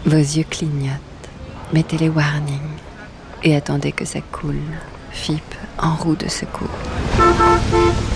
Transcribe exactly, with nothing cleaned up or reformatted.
Vos yeux clignotent, mettez les warnings et attendez que ça coule. F I P en roue de secours.